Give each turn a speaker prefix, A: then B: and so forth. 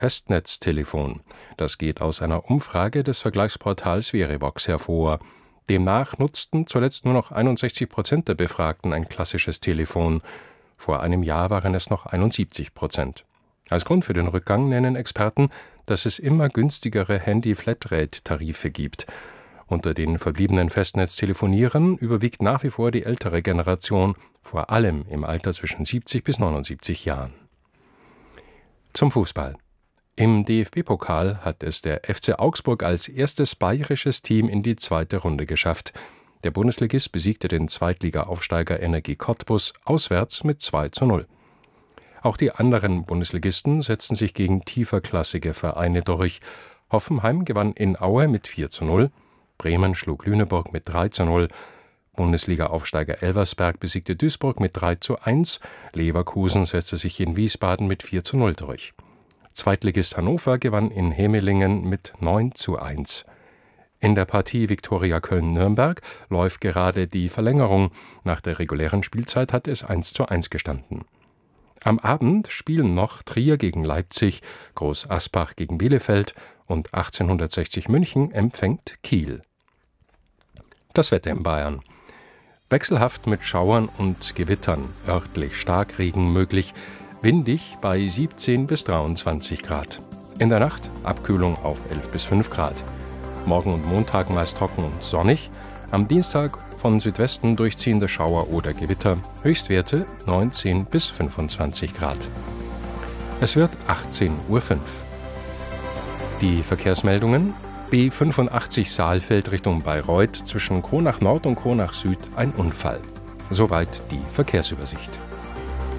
A: Festnetztelefon. Das geht aus einer Umfrage des Vergleichsportals Verivox hervor. Demnach nutzten zuletzt nur noch 61% der Befragten ein klassisches Telefon. Vor einem Jahr waren es noch 71%. Als Grund für den Rückgang nennen Experten, dass es immer günstigere Handy-Flatrate-Tarife gibt. Unter den verbliebenen Festnetztelefonierern überwiegt nach wie vor die ältere Generation, vor allem im Alter zwischen 70 bis 79 Jahren. Zum Fußball. Im DFB-Pokal hat es der FC Augsburg als erstes bayerisches Team in die zweite Runde geschafft. Der Bundesligist besiegte den Zweitliga-Aufsteiger Energie Cottbus auswärts mit 2:0. Auch die anderen Bundesligisten setzten sich gegen tieferklassige Vereine durch. Hoffenheim gewann in Aue mit 4:0, Bremen schlug Lüneburg mit 3:0, Bundesliga-Aufsteiger Elversberg besiegte Duisburg mit 3:1, Leverkusen setzte sich in Wiesbaden mit 4:0 durch. Zweitligist Hannover gewann in Hemelingen mit 9:1. In der Partie Viktoria Köln-Nürnberg läuft gerade die Verlängerung. Nach der regulären Spielzeit hat es 1:1 gestanden. Am Abend spielen noch Trier gegen Leipzig, Groß Asbach gegen Bielefeld und 1860 München empfängt Kiel. Das Wetter in Bayern. Wechselhaft mit Schauern und Gewittern, örtlich Starkregen möglich, windig bei 17 bis 23 Grad. In der Nacht Abkühlung auf 11 bis 5 Grad. Morgen und Montag meist trocken und sonnig. Am Dienstag von Südwesten durchziehende Schauer oder Gewitter. Höchstwerte 19 bis 25 Grad. Es wird 18:05 Uhr. Die Verkehrsmeldungen: B85 Saalfeld Richtung Bayreuth, zwischen Kronach Nord und Kronach Süd ein Unfall. Soweit die Verkehrsübersicht.